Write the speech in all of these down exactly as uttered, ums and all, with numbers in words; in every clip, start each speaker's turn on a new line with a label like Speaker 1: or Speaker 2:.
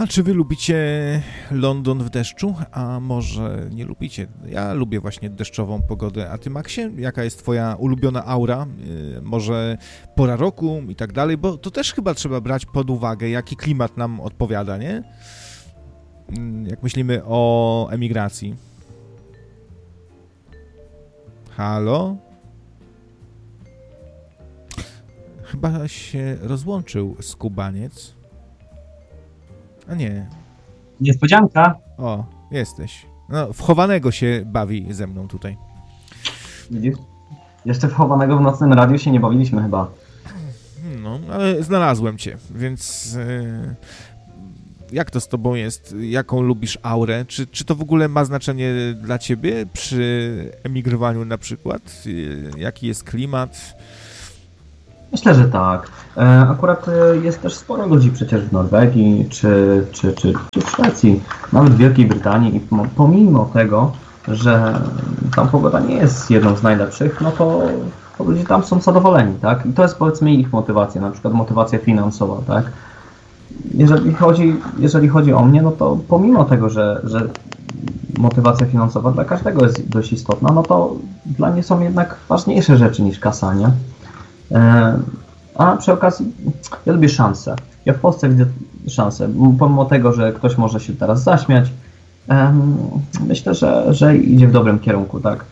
Speaker 1: A czy wy lubicie London w deszczu? A może nie lubicie? Ja lubię właśnie deszczową pogodę. A ty, Maxie, jaka jest twoja ulubiona aura? Yy, może pora roku i tak dalej? Bo to też chyba trzeba brać pod uwagę, jaki klimat nam odpowiada, nie? Yy, jak myślimy o emigracji. Halo? Chyba się rozłączył skubaniec. A nie.
Speaker 2: Niespodzianka.
Speaker 1: O, jesteś. No, wchowanego się bawi ze mną tutaj.
Speaker 2: Widzisz? Jeszcze wchowanego w nocnym radiu się nie bawiliśmy chyba.
Speaker 1: No, ale znalazłem cię, więc e, jak to z tobą jest? Jaką lubisz aurę? Czy, czy to w ogóle ma znaczenie dla ciebie przy emigrowaniu na przykład? E, jaki jest klimat?
Speaker 2: Myślę, że tak. Akurat jest też sporo ludzi przecież w Norwegii czy, czy, czy, czy w Szwecji, nawet w Wielkiej Brytanii i pomimo tego, że tam pogoda nie jest jedną z najlepszych, no to, to ludzie tam są zadowoleni, tak? I to jest powiedzmy ich motywacja, na przykład motywacja finansowa, tak? Jeżeli chodzi, jeżeli chodzi o mnie, no to pomimo tego, że, że motywacja finansowa dla każdego jest dość istotna, no to dla mnie są jednak ważniejsze rzeczy niż kasa, nie? A przy okazji, ja lubię szanse. Ja w Polsce widzę szansę. Pomimo tego, że ktoś może się teraz zaśmiać, myślę, że, że idzie w dobrym kierunku, tak?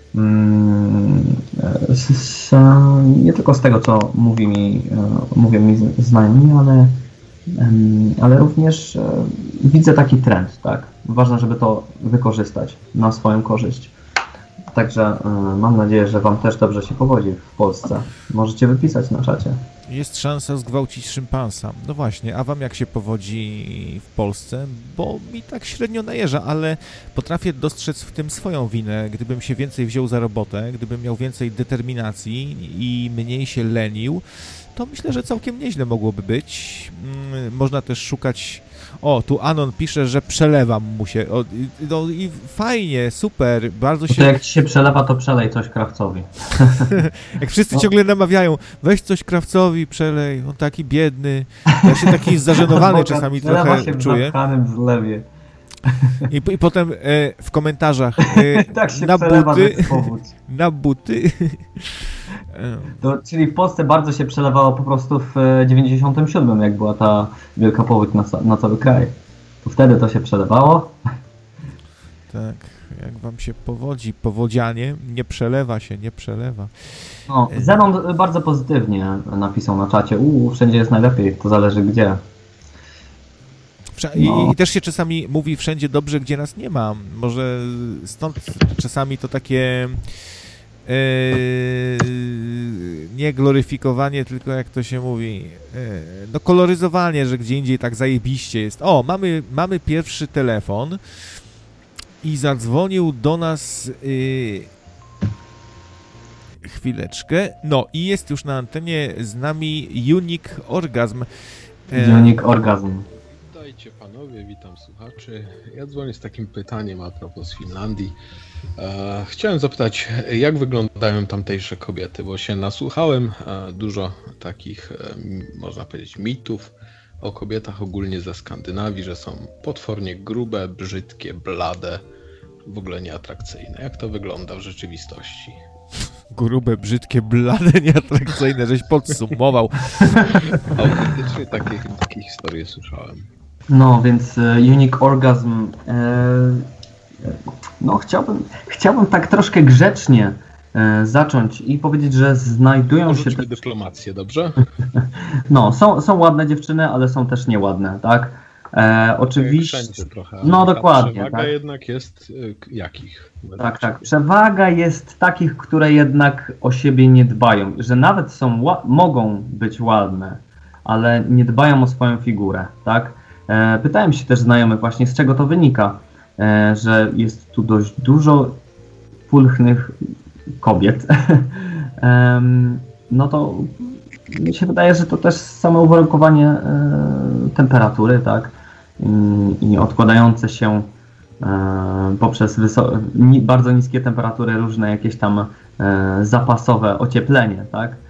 Speaker 2: Nie tylko z tego, co mówi mi, mówią mi znajomi, ale, ale również widzę taki trend, tak? Ważne, żeby to wykorzystać na swoją korzyść. Także y, mam nadzieję, że wam też dobrze się powodzi w Polsce. Możecie wypisać na czacie.
Speaker 1: Jest szansa zgwałcić szympansa. No właśnie, a wam jak się powodzi w Polsce? Bo mi tak średnio najeżdża, ale potrafię dostrzec w tym swoją winę. Gdybym się więcej wziął za robotę, gdybym miał więcej determinacji i mniej się lenił, to myślę, że całkiem nieźle mogłoby być. Hmm, można też szukać... O, tu Anon pisze, że przelewam mu się. O, no i fajnie, super, bardzo się...
Speaker 2: To jak ci się przelewa, to przelej coś Krawcowi.
Speaker 1: Jak wszyscy no. ciągle namawiają, weź coś Krawcowi, przelej, on taki biedny. Ja się taki zażenowany czasami trochę
Speaker 2: się
Speaker 1: czuję.
Speaker 2: W zlewie.
Speaker 1: I, I potem e, w komentarzach e,
Speaker 2: tak się
Speaker 1: na buty,
Speaker 2: na
Speaker 1: buty.
Speaker 2: To, czyli w Polsce bardzo się przelewało po prostu w dziewięćdziesiątym siódmym, jak była ta wielka powódź na, na cały kraj. To wtedy to się przelewało.
Speaker 1: Tak, jak wam się powodzi, powodzianie, nie przelewa się, nie przelewa.
Speaker 2: No, Zenon bardzo pozytywnie napisał na czacie, uuu, wszędzie jest najlepiej, to zależy gdzie.
Speaker 1: I, no. I też się czasami mówi wszędzie dobrze, gdzie nas nie ma. Może stąd czasami to takie yy, nie gloryfikowanie, tylko jak to się mówi, yy, no koloryzowanie, że gdzie indziej tak zajebiście jest. O, mamy, mamy pierwszy telefon i zadzwonił do nas yy, chwileczkę. No i jest już na antenie z nami Unique Orgasm.
Speaker 2: Yy, Unique Orgasm.
Speaker 3: Witajcie panowie, witam słuchaczy. Ja dzwonię z takim pytaniem a propos Finlandii. E, chciałem zapytać, jak wyglądają tamtejsze kobiety, bo się nasłuchałem e, dużo takich, e, można powiedzieć, mitów o kobietach ogólnie ze Skandynawii, że są potwornie grube, brzydkie, blade, w ogóle nieatrakcyjne. Jak to wygląda w rzeczywistości?
Speaker 1: Grube, brzydkie, blade, nieatrakcyjne, żeś podsumował.
Speaker 3: Autentycznie takie, takie historie słyszałem.
Speaker 2: No, więc e, Unique Orgasm, e, no chciałbym, chciałbym tak troszkę grzecznie e, zacząć i powiedzieć, że znajdują
Speaker 3: Porzućmy
Speaker 2: się... Te...
Speaker 3: dyplomację, dobrze?
Speaker 2: No, są, są ładne dziewczyny, ale są też nieładne, tak? E, oczywiście...
Speaker 3: Wszędzie trochę.
Speaker 2: No, dokładnie.
Speaker 3: Przewaga
Speaker 2: tak?
Speaker 3: jednak jest y, jakich?
Speaker 2: Tak, tak. Przewaga jest takich, które jednak o siebie nie dbają, że nawet są, mogą być ładne, ale nie dbają o swoją figurę, tak? E, pytałem się też znajomych właśnie, z czego to wynika, e, że jest tu dość dużo pulchnych kobiet. e, no to mi się wydaje, że to też samo uwarunkowanie e, temperatury, tak? I, i odkładające się e, poprzez wyso- ni- bardzo niskie temperatury różne jakieś tam e, zapasowe ocieplenie, tak?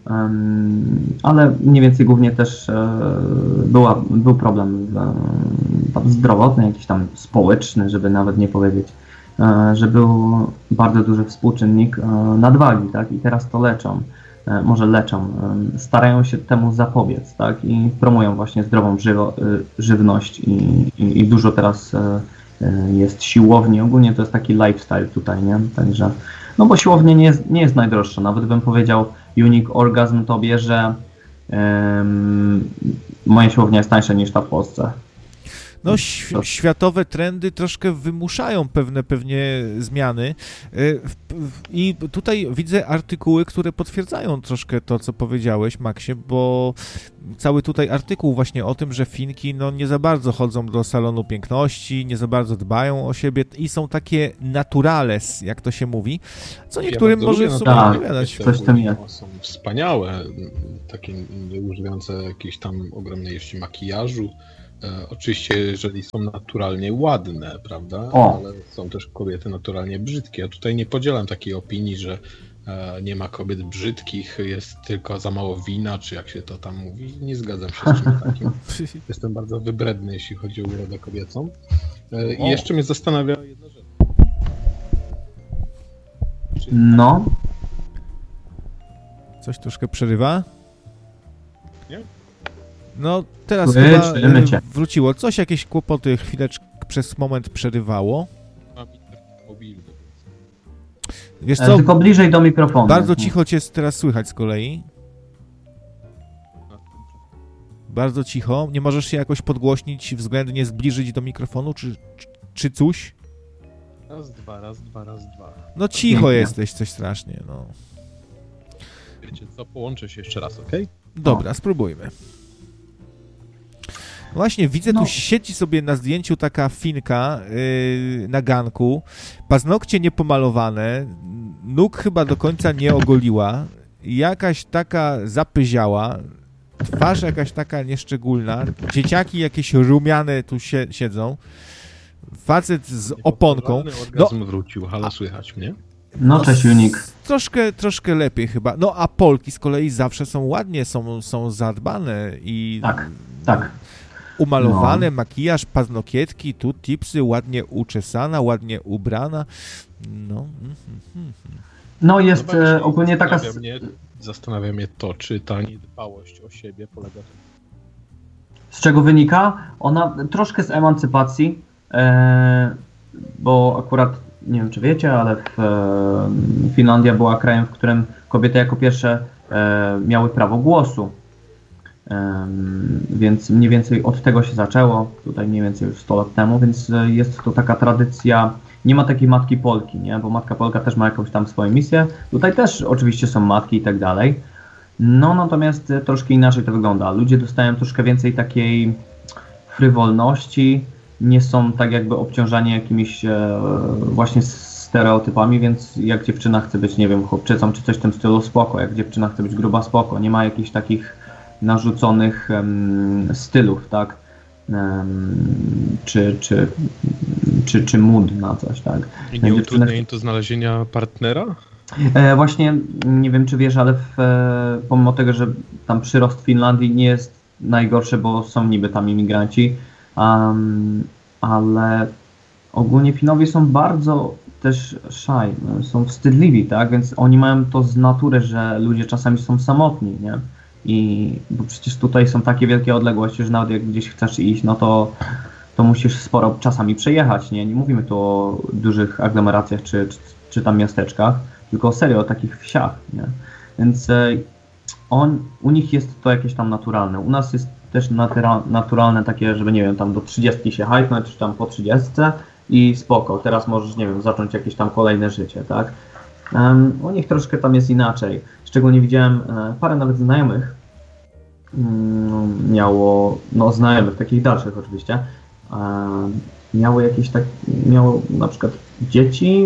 Speaker 2: ale mniej więcej głównie też była, był problem tam zdrowotny, jakiś tam społeczny, żeby nawet nie powiedzieć, że był bardzo duży współczynnik nadwagi, tak? I teraz to leczą, może leczą, starają się temu zapobiec, tak? I promują właśnie zdrową żywo, żywność i, i, i dużo teraz jest siłowni, ogólnie to jest taki lifestyle tutaj, nie? Także, no bo siłownia nie jest, nie jest najdroższa, nawet bym powiedział Unique Orgasm tobie, że um, moja siłownia jest tańsza niż ta w Polsce.
Speaker 1: No, ś- światowe trendy troszkę wymuszają pewne pewnie zmiany i tutaj widzę artykuły, które potwierdzają troszkę to, co powiedziałeś, Maxie, bo cały tutaj artykuł właśnie o tym, że Finki no nie za bardzo chodzą do salonu piękności, nie za bardzo dbają o siebie i są takie naturales, jak to się mówi, co niektórym
Speaker 3: ja
Speaker 1: może w sumie
Speaker 2: tak,
Speaker 1: odpowiadać.
Speaker 2: Coś tam jest.
Speaker 3: Są wspaniałe, takie nie używające jakiejś tam ogromnej ilości makijażu. E, oczywiście, jeżeli są naturalnie ładne, prawda?
Speaker 2: O.
Speaker 3: Ale są też kobiety naturalnie brzydkie. Ja tutaj nie podzielam takiej opinii, że e, nie ma kobiet brzydkich, jest tylko za mało wina, czy jak się to tam mówi. Nie zgadzam się z czymś takim. Jestem bardzo wybredny, jeśli chodzi o urodę kobiecą. E, I jeszcze mnie zastanawia jedna rzecz. Czy...
Speaker 2: No.
Speaker 1: Coś troszkę przerywa?
Speaker 3: Nie?
Speaker 1: No, teraz
Speaker 2: Wy,
Speaker 1: chyba
Speaker 2: słyszymy cię.
Speaker 1: wróciło. Coś, jakieś kłopoty chwileczkę przez moment przerywało.
Speaker 3: Mam internet mobilny.
Speaker 1: Wiesz
Speaker 2: E,
Speaker 1: co,
Speaker 2: Tylko bliżej do mikrofonu.
Speaker 1: bardzo cicho cię teraz słychać z kolei. Bardzo cicho. Nie możesz się jakoś podgłośnić, względnie zbliżyć do mikrofonu, czy, czy, czy coś?
Speaker 3: Raz, dwa, raz, dwa, raz, dwa.
Speaker 1: No cicho
Speaker 2: Pięknie.
Speaker 1: jesteś, coś strasznie, no.
Speaker 3: Wiecie co, połączę się jeszcze raz, okej?
Speaker 1: Dobra, spróbujmy. Właśnie, widzę
Speaker 2: No.
Speaker 1: tu siedzi sobie na zdjęciu taka Finka yy, na ganku, paznokcie niepomalowane, nóg chyba do końca nie ogoliła, jakaś taka zapyziała, twarz jakaś taka nieszczególna, dzieciaki jakieś rumiane tu sie, siedzą, facet z oponką.
Speaker 3: Orgazm wrócił, halo, słychać mnie?
Speaker 2: No cześć Unique.
Speaker 1: Troszkę, troszkę lepiej chyba. No a Polki z kolei zawsze są ładnie, są, są zadbane i
Speaker 2: Tak, tak.
Speaker 1: umalowane,
Speaker 2: No.
Speaker 1: makijaż, paznokietki, tu tipsy, ładnie uczesana, ładnie ubrana. No. mm, mm,
Speaker 2: No jest
Speaker 3: No właśnie,
Speaker 2: e, ogólnie taka...
Speaker 3: zastanawia mnie, zastanawia mnie to, czy ta niedbałość o siebie polega na
Speaker 2: Z czego wynika? Ona troszkę z emancypacji, e, bo akurat, nie wiem czy wiecie, ale w, e, Finlandia była krajem, w którym kobiety jako pierwsze e, miały prawo głosu. E, więc mniej więcej od tego się zaczęło, tutaj mniej więcej już sto lat temu, więc e, jest to taka tradycja. Nie ma takiej matki Polki, nie? Bo matka Polka też ma jakąś tam swoją misję. Tutaj też oczywiście są matki i tak dalej. No natomiast e, troszkę inaczej to wygląda. Ludzie dostają troszkę więcej takiej frywolności, nie są tak jakby obciążani jakimiś e, właśnie stereotypami, więc jak dziewczyna chce być, nie wiem, chłopczycą czy coś w tym stylu, spoko. Jak dziewczyna chce być gruba, spoko. Nie ma jakichś takich narzuconych em, stylów, tak? Em, czy, czy, czy, czy mód na coś, tak?
Speaker 3: I nie
Speaker 2: Dziewczyny-
Speaker 3: utrudnia im to znalezienia partnera?
Speaker 2: E, właśnie nie wiem czy wiesz, ale w, e, pomimo tego, że tam przyrost Finlandii nie jest najgorszy, bo są niby tam imigranci, um, ale ogólnie Finowie są bardzo też shy, no, są wstydliwi, tak, więc oni mają to z natury, że ludzie czasami są samotni, nie? I bo przecież tutaj są takie wielkie odległości, że nawet jak gdzieś chcesz iść, no to to musisz sporo czasami przejechać, nie? Nie mówimy tu o dużych aglomeracjach czy, czy, czy tam miasteczkach, tylko serio o takich wsiach, nie? Więc e, on, u nich jest to jakieś tam naturalne. U nas jest też natura, naturalne takie, żeby nie wiem, tam do trzydziestki się hajtnąć, czy tam po trzydziestce i spoko, teraz możesz, nie wiem, zacząć jakieś tam kolejne życie, tak? Um, u nich troszkę tam jest inaczej. Szczególnie widziałem e, parę nawet znajomych, mm, miało, no znajomych, takich dalszych oczywiście, e, miało jakieś tak, miało na przykład dzieci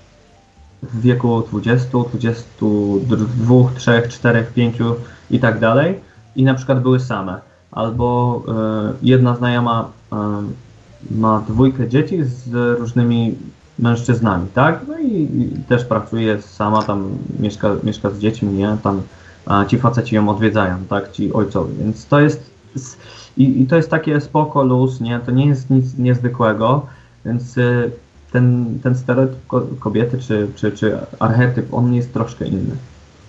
Speaker 2: w wieku dwudziestu, dwudziestu dwóch, trzech, czterech, pięciu i tak dalej i na przykład były same. Albo e, jedna znajoma e, ma dwójkę dzieci z różnymi mężczyznami, tak? No i, i też pracuje sama, tam mieszka, mieszka z dziećmi, nie? Tam a ci faceci ją odwiedzają, tak, ci ojcowie, więc to jest i, i to jest takie spoko, luz, nie, to nie jest nic niezwykłego, więc y, ten, ten stereotyp kobiety czy, czy, czy archetyp, on jest troszkę inny.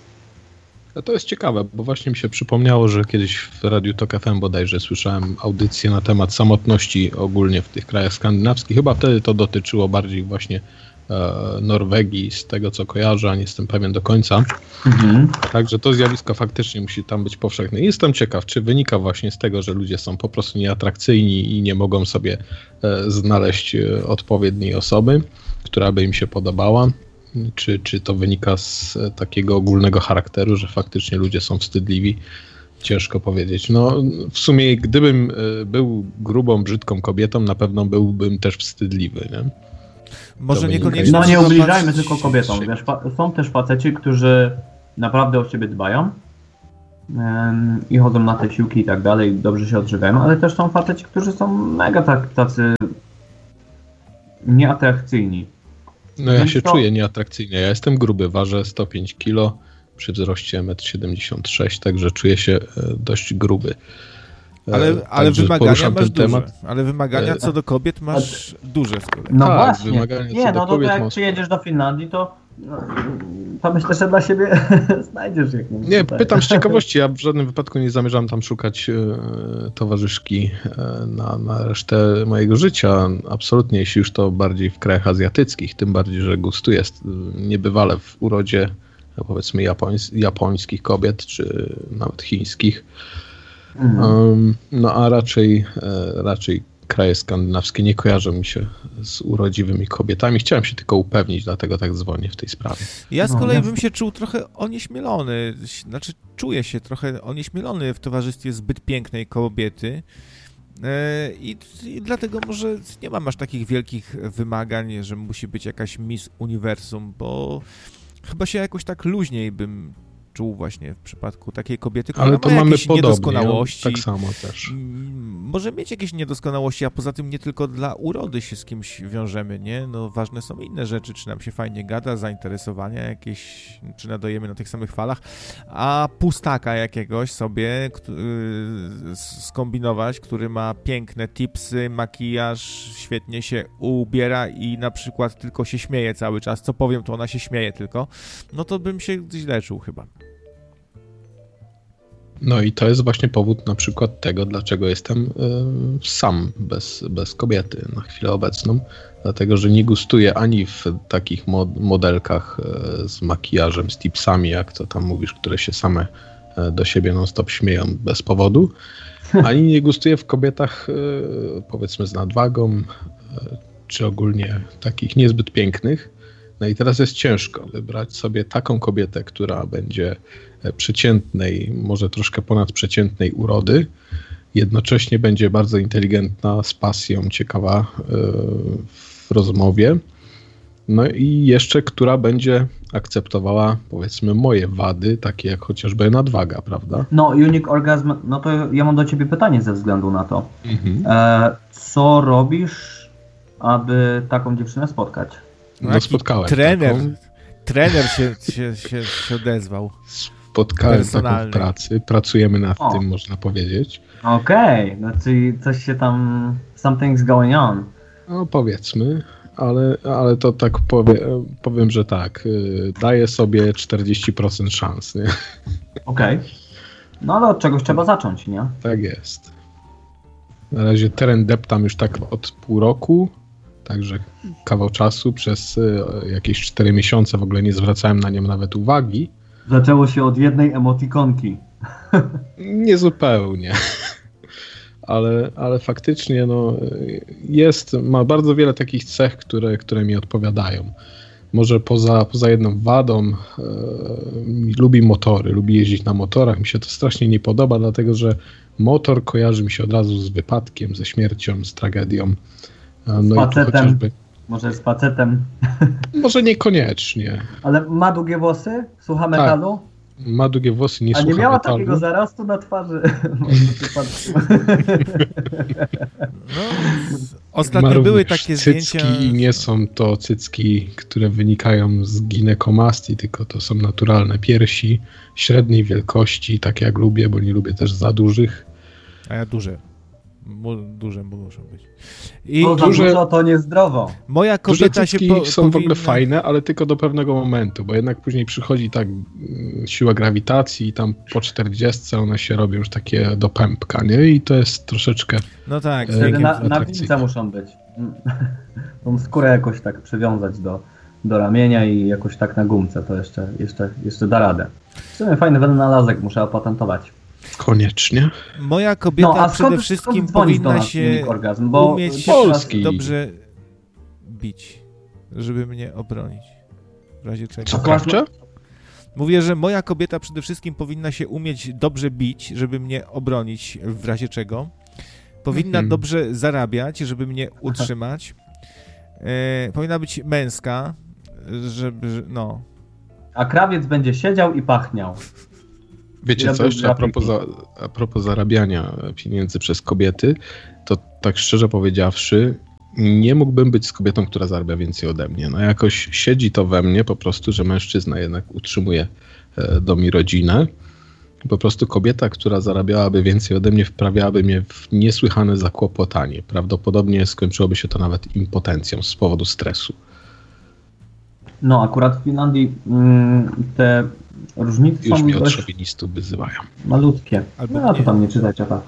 Speaker 3: A to jest ciekawe, bo właśnie mi się przypomniało, że kiedyś w Radiu Tok F M bodajże słyszałem audycję na temat samotności ogólnie w tych krajach skandynawskich. Chyba wtedy to dotyczyło bardziej właśnie e, Norwegii, z tego co kojarzę, a nie jestem pewien do końca. Mhm. Także to zjawisko faktycznie musi tam być powszechne. Jestem ciekaw, czy wynika właśnie z tego, że ludzie są po prostu nieatrakcyjni i nie mogą sobie e, znaleźć e, odpowiedniej osoby, która by im się podobała. Czy, czy to wynika z takiego ogólnego charakteru, że faktycznie ludzie są wstydliwi? Ciężko powiedzieć. No, w sumie gdybym był grubą, brzydką kobietą, na pewno byłbym też wstydliwy, nie?
Speaker 1: Może niekoniecznie...
Speaker 2: No nie ubliżajmy tylko kobietom. Wiesz, są też faceci, którzy naprawdę o siebie dbają um, i chodzą na te siłki i tak dalej, dobrze się odżywiają, ale też są faceci, którzy są mega tak, tacy nieatrakcyjni.
Speaker 3: No ja się to... czuję nieatrakcyjnie. Ja jestem gruby, ważę sto pięć kilo przy wzroście metr siedemdziesiąt sześć, także czuję się dość gruby.
Speaker 1: Ale, ale wymagania masz duże. Ale wymagania co do kobiet masz A... duże z kolei.
Speaker 2: No
Speaker 3: tak,
Speaker 2: właśnie.
Speaker 3: Wymagania
Speaker 2: Nie,
Speaker 3: co
Speaker 2: no
Speaker 3: do kobiet
Speaker 2: to jak
Speaker 3: mam...
Speaker 2: przyjedziesz do Finlandii, to, no, to myślę, że dla siebie znajdziesz jakąś.
Speaker 3: Nie, tutaj. Pytam z ciekawości. Ja w żadnym wypadku nie zamierzam tam szukać e, towarzyszki e, na, na resztę mojego życia. Absolutnie, jeśli już to bardziej w krajach azjatyckich, tym bardziej, że gustuję niebywale w urodzie, powiedzmy, japońs- japońskich kobiet, czy nawet chińskich. Mhm. Um, no a raczej, e, raczej kraje skandynawskie nie kojarzą mi się z urodziwymi kobietami. Chciałem się tylko upewnić, dlatego tak dzwonię w tej sprawie.
Speaker 1: Ja z kolei bym się czuł trochę onieśmielony, znaczy czuję się trochę onieśmielony w towarzystwie zbyt pięknej kobiety i, i dlatego może nie mam aż takich wielkich wymagań, że musi być jakaś Miss Uniwersum, bo chyba się jakoś tak luźniej bym czuł właśnie w przypadku takiej kobiety, która
Speaker 3: Ale to
Speaker 1: ma
Speaker 3: mamy
Speaker 1: jakieś
Speaker 3: podobnie,
Speaker 1: niedoskonałości.
Speaker 3: Tak samo też.
Speaker 1: Może mieć jakieś niedoskonałości, a poza tym nie tylko dla urody się z kimś wiążemy, nie? No ważne są inne rzeczy, czy nam się fajnie gada, zainteresowania jakieś, czy nadajemy na tych samych falach, a pustaka jakiegoś sobie skombinować, który ma piękne tipsy, makijaż, świetnie się ubiera i na przykład tylko się śmieje cały czas, co powiem, to ona się śmieje tylko, no to bym się źle czuł chyba.
Speaker 3: No i to jest właśnie powód na przykład tego, dlaczego jestem y, sam, bez, bez kobiety na chwilę obecną. Dlatego, że nie gustuję ani w takich mod- modelkach y, z makijażem, z tipsami, jak to tam mówisz, które się same y, do siebie non-stop śmieją bez powodu, ani nie gustuję w kobietach y, powiedzmy z nadwagą, y, czy ogólnie takich niezbyt pięknych. No i teraz jest ciężko wybrać sobie taką kobietę, która będzie przeciętnej, może troszkę ponadprzeciętnej urody, jednocześnie będzie bardzo inteligentna, z pasją, ciekawa w rozmowie, no i jeszcze, która będzie akceptowała, powiedzmy, moje wady, takie jak chociażby nadwaga, prawda?
Speaker 2: No, Unique Orgasm, no to ja mam do ciebie pytanie ze względu na to. Mhm. E, co robisz, aby taką dziewczynę spotkać?
Speaker 3: No, no spotkałem
Speaker 1: trener,
Speaker 3: taką.
Speaker 1: Trener się, się, się, się odezwał.
Speaker 3: Spotkałem taką w pracy, pracujemy nad o. tym, można powiedzieć.
Speaker 2: Okej, okay. No czyli coś się tam, something's going on.
Speaker 3: No powiedzmy, ale, ale to tak powie, powiem, że tak, daję sobie czterdzieści procent szans, nie?
Speaker 2: Okej, okay. No ale od czegoś trzeba zacząć, nie?
Speaker 3: Tak jest. Na razie teren deptam już tak od pół roku, także kawał czasu, przez jakieś cztery miesiące w ogóle nie zwracałem na nią nawet uwagi.
Speaker 2: Zaczęło się od jednej emotikonki.
Speaker 3: Nie zupełnie. Ale, ale faktycznie no, jest, ma bardzo wiele takich cech, które, które mi odpowiadają. Może poza, poza jedną wadą e, lubi motory, lubi jeździć na motorach. Mi się to strasznie nie podoba, dlatego że motor kojarzy mi się od razu z wypadkiem, ze śmiercią, z tragedią. No
Speaker 2: z facetem. Chociażby... Może z facetem.
Speaker 3: Może niekoniecznie.
Speaker 2: Ale ma długie włosy? Słucha metalu?
Speaker 3: ma długie włosy, nie
Speaker 2: A
Speaker 3: słucha
Speaker 2: nie miała
Speaker 3: metalu.
Speaker 2: takiego zarastu na twarzy?
Speaker 1: No, ostatnio były takie
Speaker 3: cycki
Speaker 1: zdjęcia.
Speaker 3: i nie są to cycki, które wynikają z ginekomastii, tylko to są naturalne piersi średniej wielkości, tak jak lubię, bo nie lubię też za dużych.
Speaker 1: A ja duże. Mu- Duże muszą być. I
Speaker 2: To za
Speaker 3: duże-
Speaker 2: dużo to niezdrowo.
Speaker 1: moja
Speaker 3: Duże
Speaker 1: kobieta się
Speaker 3: cycki
Speaker 1: po,
Speaker 3: są w ogóle
Speaker 1: powinna...
Speaker 3: fajne, ale tylko do pewnego momentu, bo jednak później przychodzi tak mm, siła grawitacji i tam po czterdziestce one się robią już takie do pępka, nie? I to jest troszeczkę...
Speaker 1: No tak, z
Speaker 3: Wtedy
Speaker 2: Wtedy
Speaker 1: wiekiem.
Speaker 2: na, na
Speaker 3: atrakcyjne.
Speaker 2: gumce muszą być. Tą skórę jakoś tak przywiązać do, do ramienia i jakoś tak na gumce to jeszcze, jeszcze, jeszcze da radę. W sumie fajny wynalazek, muszę opatentować.
Speaker 3: Koniecznie.
Speaker 1: Moja kobieta
Speaker 2: No, a
Speaker 1: przede
Speaker 2: skąd,
Speaker 1: wszystkim
Speaker 2: skąd dzwonisz do
Speaker 1: powinna
Speaker 2: nas,
Speaker 1: się
Speaker 2: Unik Orgazm? Bo
Speaker 1: umieć
Speaker 2: pierwszy raz-
Speaker 3: Polski.
Speaker 1: dobrze bić, żeby mnie obronić. W razie czego.
Speaker 3: Co, krawcze?
Speaker 1: Mówię, że moja kobieta przede wszystkim powinna się umieć dobrze bić, żeby mnie obronić w razie czego. Powinna
Speaker 3: Mhm.
Speaker 1: dobrze zarabiać, żeby mnie utrzymać. E, powinna być męska, żeby, no...
Speaker 2: A krawiec będzie siedział i pachniał.
Speaker 3: Wiecie
Speaker 2: Ja
Speaker 3: co,
Speaker 2: bym
Speaker 3: jeszcze a propos, za, a propos zarabiania pieniędzy przez kobiety, to tak szczerze powiedziawszy, nie mógłbym być z kobietą, która zarabia więcej ode mnie. No jakoś siedzi to we mnie po prostu, że mężczyzna jednak utrzymuje e, dom i rodzinę. Po prostu kobieta, która zarabiałaby więcej ode mnie, wprawiałaby mnie w niesłychane zakłopotanie. Prawdopodobnie skończyłoby się to nawet impotencją z powodu stresu.
Speaker 2: No akurat w Finlandii mm, te różnice
Speaker 3: Już
Speaker 2: są
Speaker 3: mnie od
Speaker 2: dość
Speaker 3: szowinistów wyzywają.
Speaker 2: malutkie.
Speaker 1: Albo
Speaker 2: No a to
Speaker 1: nie.
Speaker 2: tam nie czytać, czata.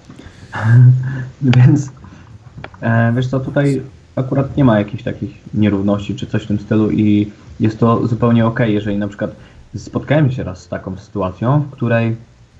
Speaker 2: Więc e, wiesz co, tutaj akurat nie ma jakichś takich nierówności czy coś w tym stylu i jest to zupełnie okej, jeżeli na przykład spotkałem się raz z taką sytuacją, w której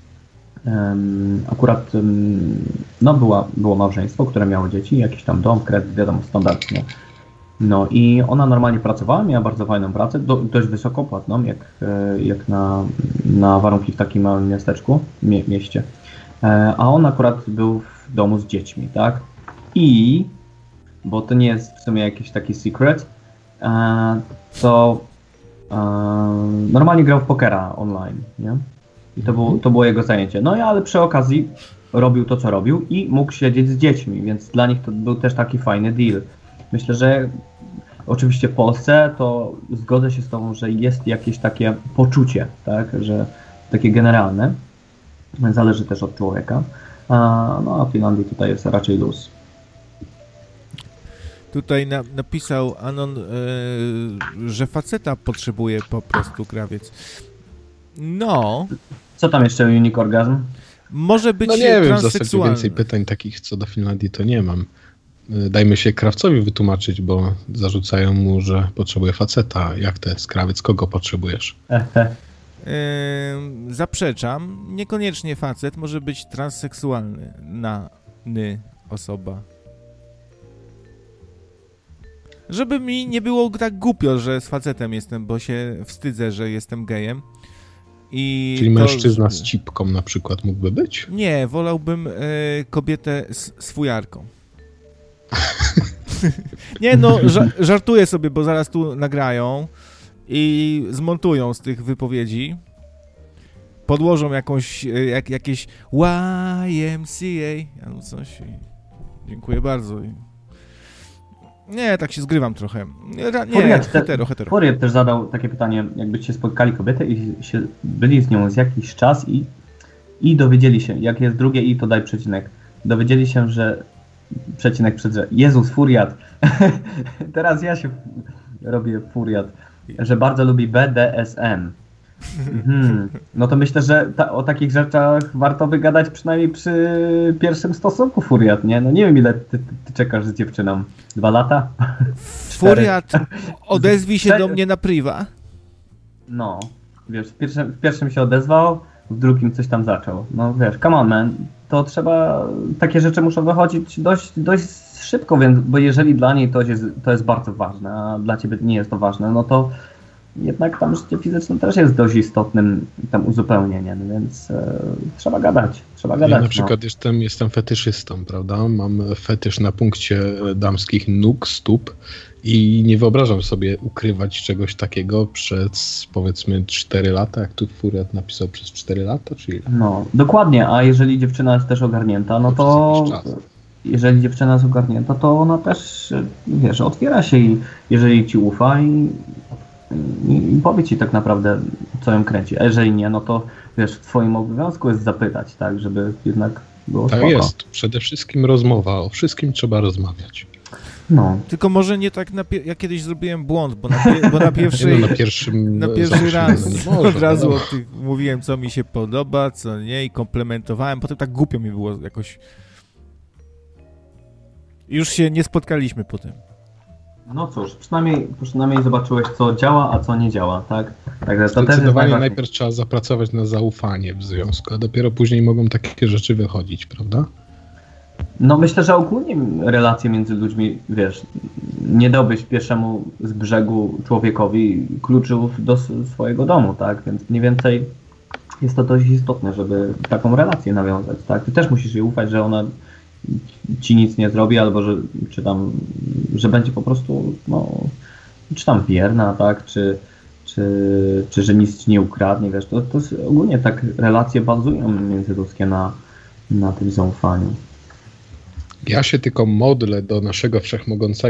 Speaker 2: em, akurat em, no była, było małżeństwo, które miało dzieci, jakiś tam dom, kredyt, wiadomo, standardnie. No i ona normalnie pracowała, miała bardzo fajną pracę, do, dość wysoko płatną, jak, e, jak na, na warunki w takim małym miasteczku, mie, mieście. E, a on akurat był w domu z dziećmi, tak? I, bo to nie jest w sumie jakiś taki secret, e, to e, normalnie grał w pokera online, nie? I to było, to było jego zajęcie. No i ale przy okazji robił to, co robił i mógł siedzieć z dziećmi, więc dla nich to był też taki fajny deal. Myślę, że oczywiście w Polsce to zgodzę się z tobą, że jest jakieś takie poczucie, tak, że takie generalne, zależy też od człowieka, a, no a w Finlandii tutaj jest raczej luz.
Speaker 1: Tutaj na, napisał Anon, e, że faceta potrzebuje po prostu krawiec. No,
Speaker 2: Co tam jeszcze Unik Orgazm?
Speaker 1: może być
Speaker 3: No nie wiem, w zasadzie
Speaker 1: transseksualny.
Speaker 3: więcej pytań takich co do Finlandii to nie mam. Dajmy się krawcowi wytłumaczyć, bo zarzucają mu, że potrzebuje faceta. Jak to jest krawiec? Kogo potrzebujesz?
Speaker 2: Ehe.
Speaker 1: Yy, zaprzeczam, niekoniecznie facet, może być transseksualny, na, ny osoba. Żeby mi nie było tak głupio, że z facetem jestem, bo się wstydzę, że jestem gejem. I
Speaker 3: Czyli
Speaker 1: to-
Speaker 3: mężczyzna z cipką na przykład mógłby być?
Speaker 1: Nie, wolałbym e, kobietę z, z fujarką. Nie no, ża- żartuję sobie, bo zaraz tu nagrają i zmontują z tych wypowiedzi. Podłożą jakąś, e, jak, jakieś Y M C A albo coś. I dziękuję bardzo. I... Nie, tak się zgrywam trochę. Ra- Nie,
Speaker 2: Furiat te-
Speaker 1: hetero, hetero.
Speaker 2: Furiat też zadał takie pytanie, jakbyście spotkali kobietę i się byli z nią z jakiś czas i, i dowiedzieli się, jak jest drugie i to daj przecinek, dowiedzieli się, że przecinek przed, że Jezus, Furiat. Teraz ja się robię Furiat, że bardzo lubi B D S M. Mhm. No to myślę, że ta, o takich rzeczach warto wygadać przynajmniej przy pierwszym stosunku, Furiat, nie? No nie wiem, ile ty, ty czekasz z dziewczyną. Dwa lata?
Speaker 1: Furiat, odezwij się
Speaker 2: Cztery.
Speaker 1: do mnie na priwa.
Speaker 2: No, wiesz, w pierwszym, w pierwszym się odezwał, w drugim coś tam zaczął. No wiesz, come on man, to trzeba, takie rzeczy muszą wychodzić dość, dość szybko, więc, bo jeżeli dla niej to jest, to jest bardzo ważne, a dla ciebie nie jest to ważne, no to jednak tam życie fizyczne też jest dość istotnym tam uzupełnieniem, więc e, trzeba gadać, trzeba gadać.
Speaker 3: Ja na przykład no. jestem, jestem fetyszystą, prawda? Mam fetysz na punkcie damskich nóg, stóp i nie wyobrażam sobie ukrywać czegoś takiego przez powiedzmy cztery lata, jak tu Furiat napisał przez cztery lata, czy ile?
Speaker 2: No, dokładnie, a jeżeli dziewczyna jest też ogarnięta, no to jeżeli dziewczyna jest ogarnięta, to ona też, wiesz, otwiera się i jeżeli ci ufa i, i, i powie ci tak naprawdę, co ją kręci, a jeżeli nie, no to wiesz, w twoim obowiązku jest zapytać, tak, żeby jednak było
Speaker 3: tak
Speaker 2: spoko.
Speaker 3: jest, przede wszystkim rozmowa, o wszystkim trzeba rozmawiać.
Speaker 2: No.
Speaker 1: Tylko może nie tak, na pie- ja kiedyś zrobiłem błąd, bo na, pie- bo na pierwszy,
Speaker 3: no, na pierwszym
Speaker 1: na pierwszy raz
Speaker 3: no może,
Speaker 1: od razu
Speaker 3: no.
Speaker 1: o tych mówiłem, co mi się podoba, co nie, i komplementowałem, potem tak głupio mi było jakoś. Już się nie spotkaliśmy po tym.
Speaker 2: No cóż, przynajmniej, przynajmniej zobaczyłeś, co działa, a co nie działa, tak? Także to też jest
Speaker 3: Zdecydowanie najpierw trzeba zapracować na zaufanie w związku, a dopiero później mogą takie rzeczy wychodzić, prawda?
Speaker 2: No myślę, że ogólnie relacje między ludźmi, wiesz, nie dałbyś pierwszemu z brzegu człowiekowi kluczów do swojego domu, tak? Więc mniej więcej jest to dość istotne, żeby taką relację nawiązać, tak? Ty też musisz jej ufać, że ona ci nic nie zrobi, albo że, czy tam, że będzie po prostu, no, czy tam wierna, tak? Czy, czy, czy że nic ci nie ukradnie, wiesz, to, to jest, ogólnie tak relacje bazują międzyludzkie na, na tym zaufaniu.
Speaker 3: Ja się tylko modlę do naszego Wszechmogącego